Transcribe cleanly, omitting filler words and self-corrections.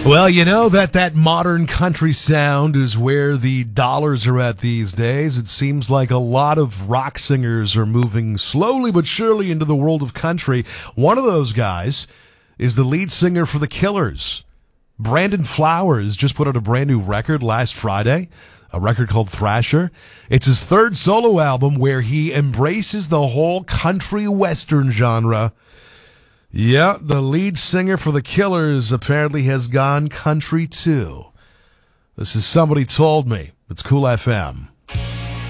Well, you know that modern country sound is where the dollars are at these days. It seems like a lot of rock singers are moving slowly but surely into the world of country. One of those guys is the lead singer for The Killers. Brandon Flowers just put out a brand new record last Friday, a record called Thrasher. It's his third solo album where he embraces the whole country western genre. Yeah, the lead singer for The Killers apparently has gone country too. This is Somebody Told Me. It's Cool FM.